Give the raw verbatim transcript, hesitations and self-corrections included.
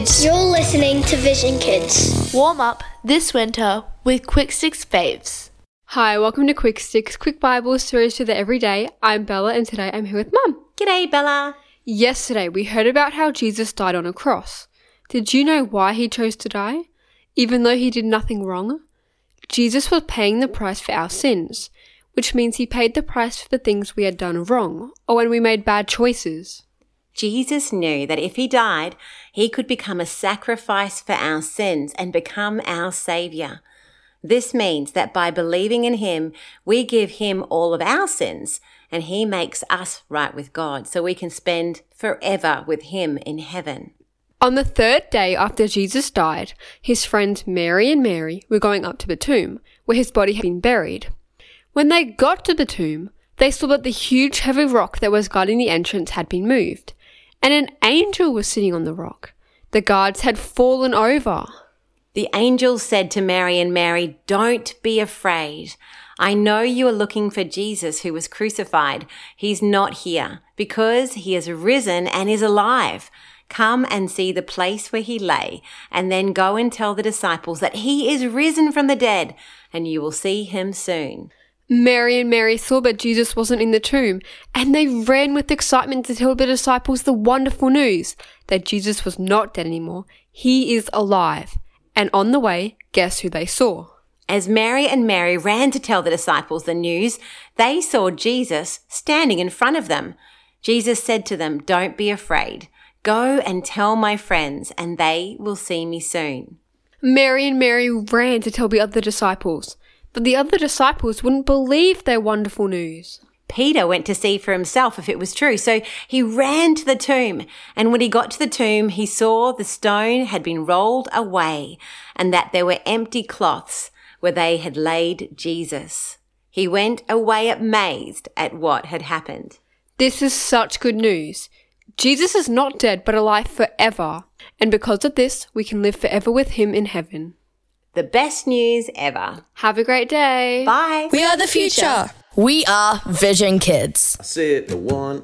You're listening to Vision Kids. Warm up this winter with Quick Sticks Faves. Hi, welcome to Quick Sticks, quick Bible stories for the everyday. I'm Bella and today I'm here with Mum. G'day, Bella. Yesterday we heard about how Jesus died on a cross. Did you know why he chose to die? Even though he did nothing wrong? Jesus was paying the price for our sins, which means he paid the price for the things we had done wrong or when we made bad choices. Jesus knew that if he died, he could become a sacrifice for our sins and become our Saviour. This means that by believing in him, we give him all of our sins and he makes us right with God so we can spend forever with him in heaven. On the third day after Jesus died, his friends Mary and Mary were going up to the tomb where his body had been buried. When they got to the tomb, they saw that the huge heavy rock that was guarding the entrance had been moved, and an angel was sitting on the rock. The guards had fallen over. The angel said to Mary and Mary, "Don't be afraid. I know you are looking for Jesus who was crucified. He's not here because he has risen and is alive. Come and see the place where he lay, and then go and tell the disciples that he is risen from the dead, and you will see him soon." Mary and Mary saw that Jesus wasn't in the tomb, and they ran with excitement to tell the disciples the wonderful news that Jesus was not dead anymore. He is alive. And on the way, guess who they saw? As Mary and Mary ran to tell the disciples the news, they saw Jesus standing in front of them. Jesus said to them, "Don't be afraid. Go and tell my friends, and they will see me soon." Mary and Mary ran to tell the other disciples, but the other disciples wouldn't believe their wonderful news. Peter went to see for himself if it was true, so he ran to the tomb. And when he got to the tomb, he saw the stone had been rolled away and that there were empty cloths where they had laid Jesus. He went away amazed at what had happened. This is such good news. Jesus is not dead but alive forever, and because of this, we can live forever with him in heaven. The best news ever. Have a great day. Bye. We are the future. We are Vision Kids. I said the one.